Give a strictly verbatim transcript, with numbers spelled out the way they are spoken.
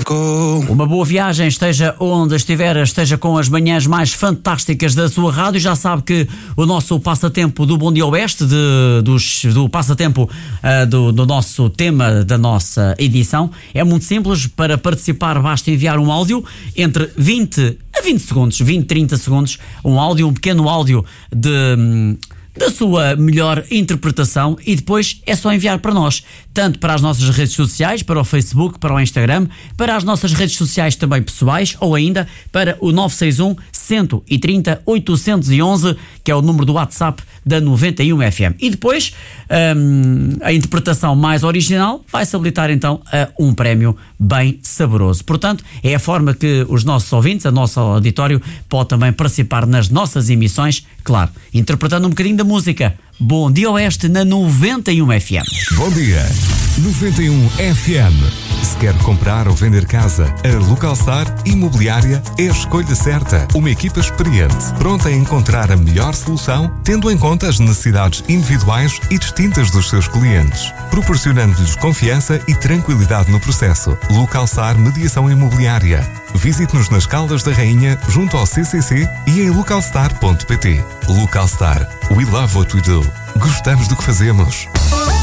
go. Uma boa viagem, esteja onde estiver, esteja com as manhãs mais fantásticas da sua rádio. Já sabe que o nosso passatempo do Bom Dia Oeste, de, dos, do passatempo uh, do, do nosso tema da nossa edição, é muito simples. Para participar basta enviar um áudio entre vinte a vinte segundos, vinte, trinta segundos, um áudio, um pequeno áudio de... da sua melhor interpretação, e depois é só enviar para nós, tanto para as nossas redes sociais, para o Facebook, para o Instagram, para as nossas redes sociais também pessoais, ou ainda para o nove seis um, cento e trinta, oitocentos e onze, que é o número do WhatsApp da noventa e um F M. E depois hum, a interpretação mais original vai-se habilitar então a um prémio bem saboroso. Portanto, é a forma que os nossos ouvintes, a nosso auditório, pode também participar nas nossas emissões, claro, interpretando um bocadinho da música. Bom Dia Oeste na noventa e um F M. Bom dia, noventa e um F M. Se quer comprar ou vender casa, a Localstar Imobiliária é a escolha certa. Uma equipa experiente, pronta a encontrar a melhor solução, tendo em conta as necessidades individuais e distintas dos seus clientes, proporcionando-lhes confiança e tranquilidade no processo. Localstar Mediação Imobiliária. Visite-nos nas Caldas da Rainha, junto ao C C C, e em localstar ponto pt. Localstar. We love what we do. Gostamos do que fazemos.